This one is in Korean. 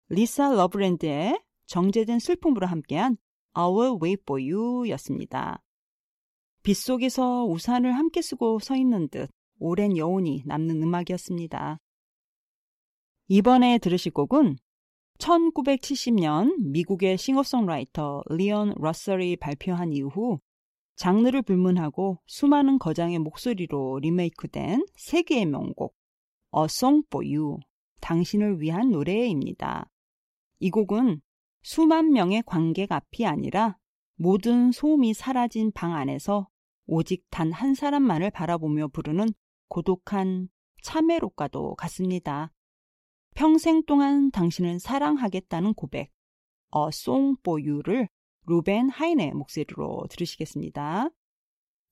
리사 러브랜드의 정제된 슬픔으로 함께한 I Will Wait For You 였습니다. 빗속에서 우산을 함께 쓰고 서 있는 듯 오랜 여운이 남는 음악이었습니다. 이번에 들으실 곡은 1970년 미국의 싱어송라이터 리언 러셀이 발표한 이후 장르를 불문하고 수많은 거장의 목소리로 리메이크된 세계의 명곡 A Song For You, 당신을 위한 노래입니다. 이 곡은 수만 명의 관객 앞이 아니라 모든 소음이 사라진 방 안에서 오직 단 한 사람만을 바라보며 부르는 고독한 참회록과도 같습니다. 평생 동안 당신을 사랑하겠다는 고백, A Song For You를 루벤 하인의 목소리로 들으시겠습니다.